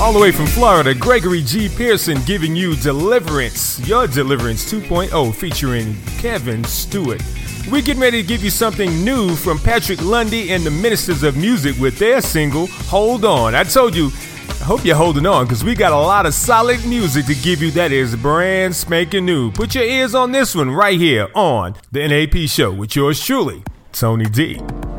All the way from Florida, Gregory G. Pearson giving you Deliverance, your Deliverance 2.0 featuring Kevin Stewart. We're getting ready to give you something new from Patrick Lundy and the Ministers of Music with their single, Hold On. I told you, I hope you're holding on because we got a lot of solid music to give you that is brand spanking new. Put your ears on this one right here on the NAP Show with yours truly, Tony D.